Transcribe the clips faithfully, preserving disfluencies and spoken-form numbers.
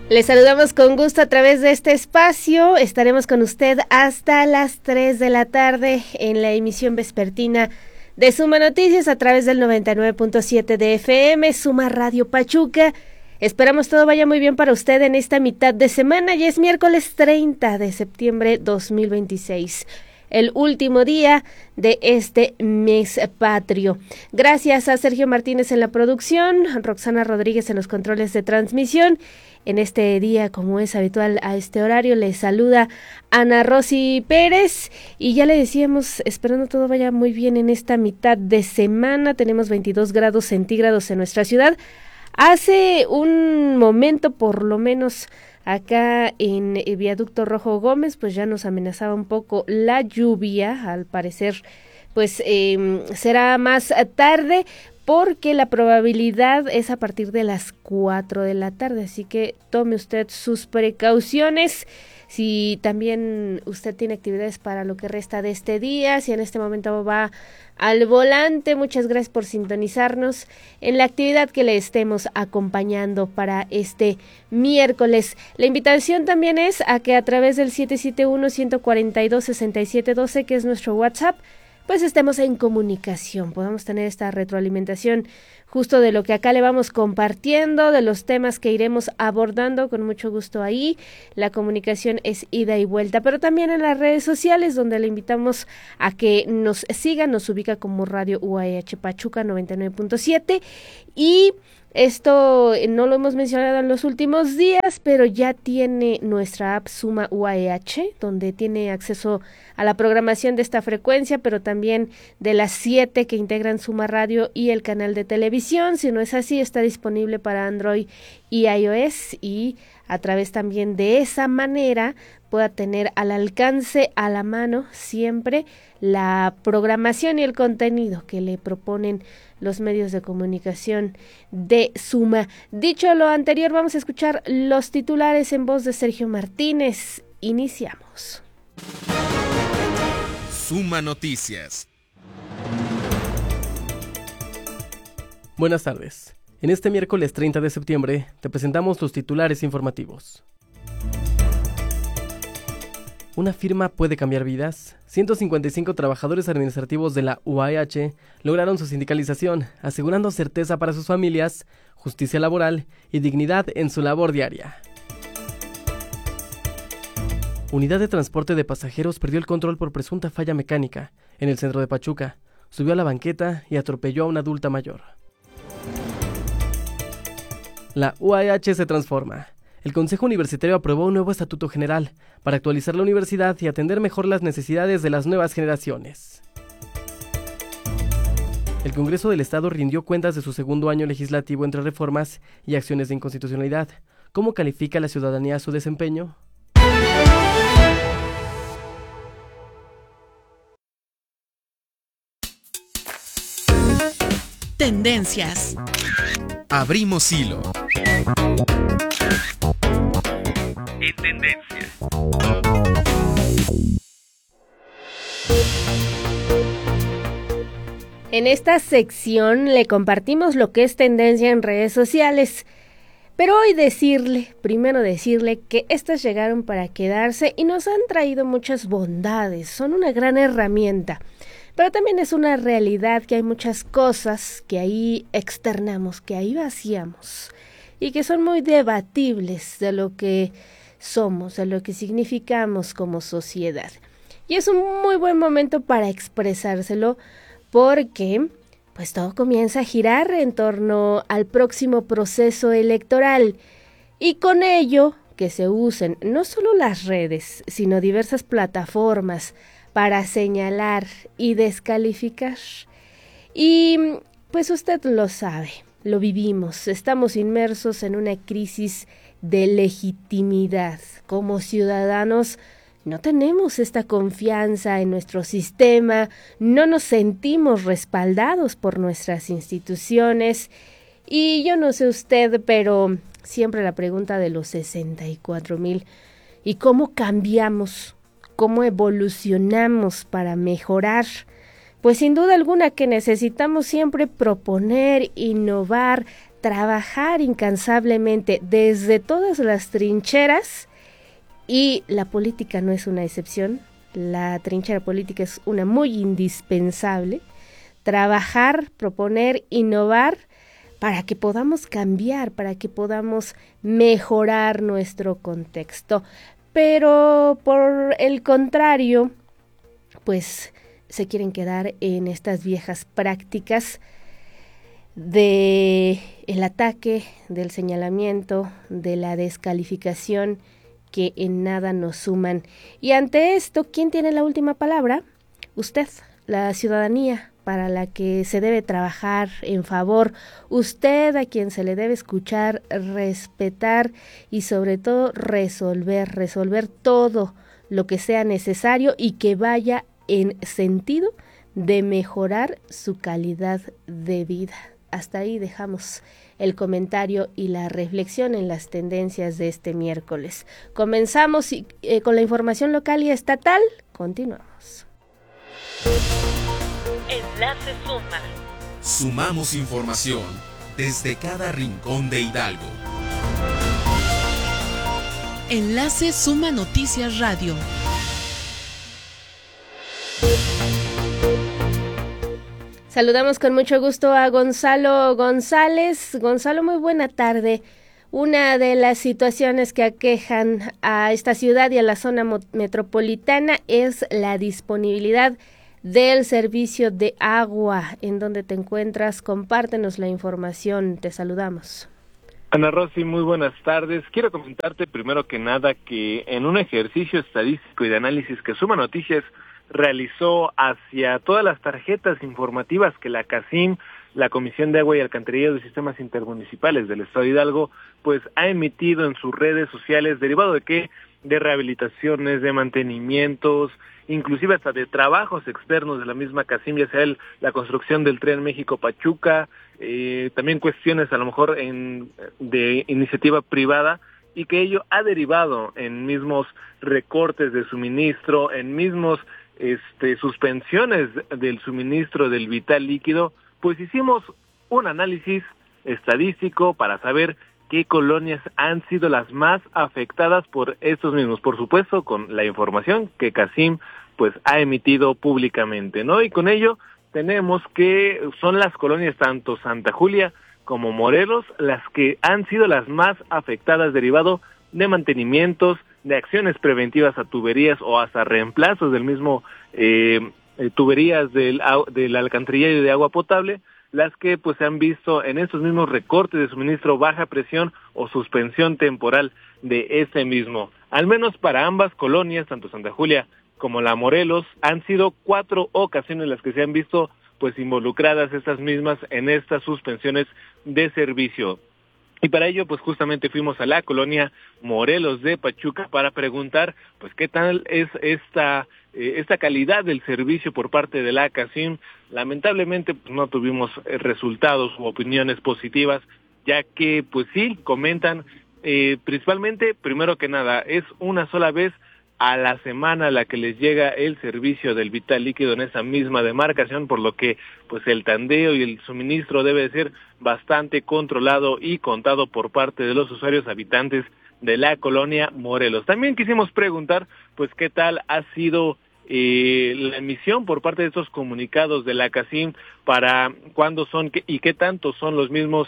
Les saludamos con gusto a través de este espacio. Estaremos con usted hasta las tres de la tarde en la emisión vespertina de Suma Noticias a través del noventa y nueve punto siete de F M, Suma Radio Pachuca. Esperamos todo vaya muy bien para usted en esta mitad de semana. Ya es miércoles treinta de septiembre dos mil veintiséis. El último día de este mes patrio. Gracias a Sergio Martínez en la producción, Roxana Rodríguez en los controles de transmisión. En este día, como es habitual a este horario, les saluda Ana Rosy Pérez. Y ya le decíamos, esperando todo vaya muy bien en esta mitad de semana. Tenemos veintidós grados centígrados en nuestra ciudad. Hace un momento, por lo menos, acá en el Viaducto Rojo Gómez, pues ya nos amenazaba un poco la lluvia. Al parecer, pues eh, será más tarde, porque la probabilidad es a partir de las cuatro de la tarde, así que tome usted sus precauciones. Si también usted tiene actividades para lo que resta de este día, si en este momento va al volante, muchas gracias por sintonizarnos en la actividad que le estemos acompañando para este miércoles. La invitación también es a que a través del siete siete uno, uno cuatro dos, seis siete uno dos, que es nuestro WhatsApp, pues estemos en comunicación, podamos tener esta retroalimentación justo de lo que acá le vamos compartiendo, de los temas que iremos abordando con mucho gusto ahí. La comunicación es ida y vuelta, pero también en las redes sociales, donde le invitamos a que nos sigan, nos ubica como Radio U A H Pachuca noventa y nueve punto siete, y esto no lo hemos mencionado en los últimos días, pero ya tiene nuestra app Suma U A H, donde tiene acceso a la programación de esta frecuencia, pero también de las siete que integran Suma Radio y el canal de televisión. Si no es así, está disponible para Android y iOS, y a través también de esa manera pueda tener al alcance, a la mano, siempre la programación y el contenido que le proponen los medios de comunicación de Suma. Dicho lo anterior, vamos a escuchar los titulares en voz de Sergio Martínez. Iniciamos. Suma Noticias. Buenas tardes. En este miércoles treinta de septiembre te presentamos los titulares informativos. ¿Una firma puede cambiar vidas? ciento cincuenta y cinco trabajadores administrativos de la U A H lograron su sindicalización, asegurando certeza para sus familias, justicia laboral y dignidad en su labor diaria. Unidad de transporte de pasajeros perdió el control por presunta falla mecánica en el centro de Pachuca, subió a la banqueta y atropelló a una adulta mayor. La U A H se transforma. El Consejo Universitario aprobó un nuevo estatuto general para actualizar la universidad y atender mejor las necesidades de las nuevas generaciones. El Congreso del Estado rindió cuentas de su segundo año legislativo entre reformas y acciones de inconstitucionalidad. ¿Cómo califica la ciudadanía su desempeño? Tendencias. Abrimos hilo. En tendencia. En esta sección le compartimos lo que es tendencia en redes sociales, pero hoy decirle, primero decirle que estas llegaron para quedarse y nos han traído muchas bondades, son una gran herramienta, pero también es una realidad que hay muchas cosas que ahí externamos, que ahí vaciamos y que son muy debatibles de lo que somos, de lo que significamos como sociedad. Y es un muy buen momento para expresárselo, porque pues todo comienza a girar en torno al próximo proceso electoral, y con ello que se usen no solo las redes, sino diversas plataformas para señalar y descalificar. Y pues usted lo sabe, lo vivimos, estamos inmersos en una crisis de legitimidad. Como ciudadanos no tenemos esta confianza en nuestro sistema, no nos sentimos respaldados por nuestras instituciones, y yo no sé usted, pero siempre la pregunta de los sesenta y cuatro mil, ¿y cómo cambiamos? ¿Cómo evolucionamos para mejorar? Pues sin duda alguna que necesitamos siempre proponer, innovar, trabajar incansablemente desde todas las trincheras, y la política no es una excepción. La trinchera política es una muy indispensable. Trabajar, proponer, innovar para que podamos cambiar, para que podamos mejorar nuestro contexto. Pero por el contrario, pues se quieren quedar en estas viejas prácticas de el ataque, del señalamiento, de la descalificación, que en nada nos suman. Y ante esto, ¿quién tiene la última palabra? Usted, la ciudadanía, para la que se debe trabajar en favor, usted a quien se le debe escuchar, respetar y sobre todo resolver, resolver todo lo que sea necesario y que vaya en sentido de mejorar su calidad de vida. Hasta ahí dejamos el comentario y la reflexión en las tendencias de este miércoles. Comenzamos y, eh, con la información local y estatal. Continuamos. Enlace Suma. Sumamos información desde cada rincón de Hidalgo. Enlace Suma Noticias Radio. Saludamos con mucho gusto a Gonzalo González. Gonzalo, muy buena tarde. Una de las situaciones que aquejan a esta ciudad y a la zona metropolitana es la disponibilidad del servicio de agua. ¿En dónde te encuentras? Compártenos la información. Te saludamos. Ana Rosy, muy buenas tardes. Quiero comentarte primero que nada que en un ejercicio estadístico y de análisis que Suma Noticias realizó hacia todas las tarjetas informativas que la CACIM, la Comisión de Agua y Alcantarillado de Sistemas Intermunicipales del Estado de Hidalgo, pues ha emitido en sus redes sociales, derivado de qué, de rehabilitaciones, de mantenimientos, inclusive hasta de trabajos externos de la misma CACIM, ya sea el, la construcción del Tren México-Pachuca, eh, también cuestiones a lo mejor en, de iniciativa privada, y que ello ha derivado en mismos recortes de suministro, en mismos este, suspensiones del suministro del vital líquido. Pues hicimos un análisis estadístico para saber qué colonias han sido las más afectadas por estos mismos, por supuesto con la información que CACIM pues ha emitido públicamente, ¿no? Y con ello tenemos que son las colonias tanto Santa Julia como Morelos las que han sido las más afectadas derivado de mantenimientos, de acciones preventivas a tuberías o hasta reemplazos del mismo eh, tuberías del, del alcantarillado de agua potable, las que pues se han visto en estos mismos recortes de suministro, baja presión o suspensión temporal de este mismo. Al menos para ambas colonias, tanto Santa Julia como la Morelos, han sido cuatro ocasiones las que se han visto pues involucradas estas mismas en estas suspensiones de servicio. Y para ello, pues justamente fuimos a la colonia Morelos de Pachuca para preguntar, pues qué tal es esta eh, esta calidad del servicio por parte de la CACIM. Lamentablemente, pues no tuvimos eh, resultados u opiniones positivas, ya que, pues sí, comentan, eh, principalmente, primero que nada, es una sola vez a la semana la que les llega el servicio del vital líquido en esa misma demarcación, por lo que pues el tandeo y el suministro debe ser bastante controlado y contado por parte de los usuarios habitantes de la colonia Morelos. También quisimos preguntar pues qué tal ha sido eh, la emisión por parte de estos comunicados de la CACIM, para cuándo son y qué tanto son los mismos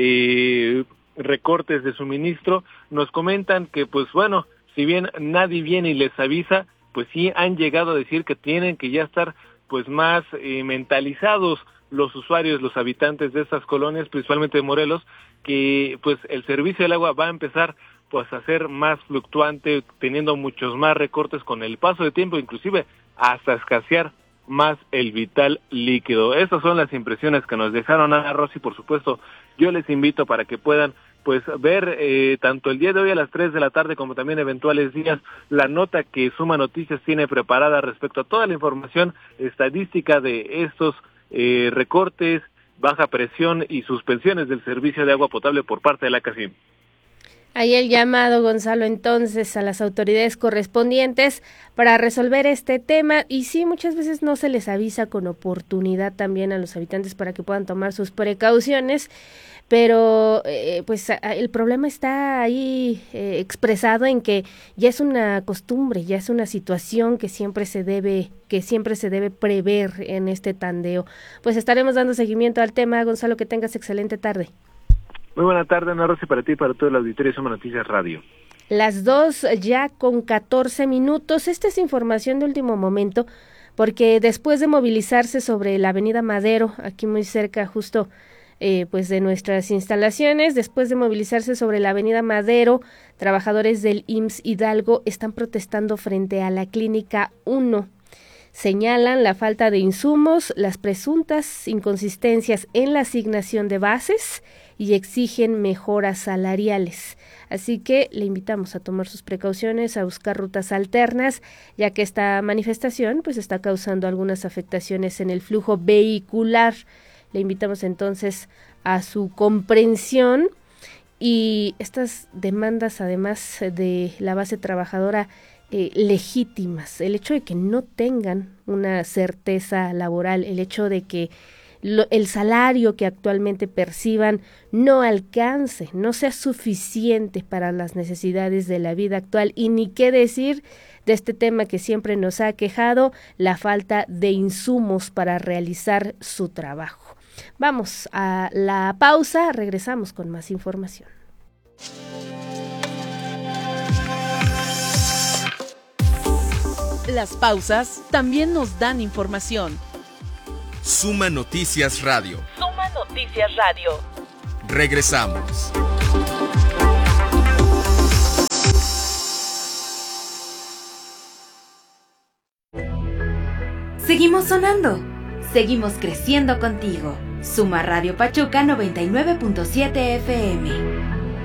eh, recortes de suministro. Nos comentan que pues bueno, si bien nadie viene y les avisa, pues sí han llegado a decir que tienen que ya estar pues más eh, mentalizados los usuarios, los habitantes de estas colonias, principalmente de Morelos, que pues el servicio del agua va a empezar pues a ser más fluctuante, teniendo muchos más recortes con el paso de tiempo, inclusive hasta escasear más el vital líquido. Estas son las impresiones que nos dejaron Ana Rosy. Por supuesto, yo les invito para que puedan pues ver eh, tanto el día de hoy a las tres de la tarde como también eventuales días la nota que Suma Noticias tiene preparada respecto a toda la información estadística de estos eh, recortes, baja presión y suspensiones del servicio de agua potable por parte de la CACIM. Ahí el llamado, Gonzalo, entonces a las autoridades correspondientes para resolver este tema, y sí, muchas veces no se les avisa con oportunidad también a los habitantes para que puedan tomar sus precauciones, pero eh, pues el problema está ahí eh, expresado en que ya es una costumbre, ya es una situación que siempre se debe, que siempre se debe prever en este tandeo. Pues estaremos dando seguimiento al tema. Gonzalo, que tengas excelente tarde. Muy buena tarde, Ana Rosa, para ti y para todo el auditorio de Suma Noticias Radio. Las dos ya con catorce minutos. Esta es información de último momento, porque después de movilizarse sobre la avenida Madero, aquí muy cerca justo eh, pues de nuestras instalaciones, después de movilizarse sobre la avenida Madero, trabajadores del I M S S Hidalgo están protestando frente a la Clínica uno. Señalan la falta de insumos, las presuntas inconsistencias en la asignación de bases y exigen mejoras salariales. Así que le invitamos a tomar sus precauciones, a buscar rutas alternas, ya que esta manifestación pues está causando algunas afectaciones en el flujo vehicular. Le invitamos entonces a su comprensión, y estas demandas, además de la base trabajadora, Eh, legítimas, el hecho de que no tengan una certeza laboral, el hecho de que lo, el salario que actualmente perciban no alcance, no sea suficiente para las necesidades de la vida actual, y ni qué decir de este tema que siempre nos ha aquejado, la falta de insumos para realizar su trabajo. Vamos a la pausa, regresamos con más información. Las pausas también nos dan información. Suma Noticias Radio. Suma Noticias Radio. Regresamos. Seguimos sonando. Seguimos creciendo contigo. Suma Radio Pachuca noventa y nueve punto siete F M.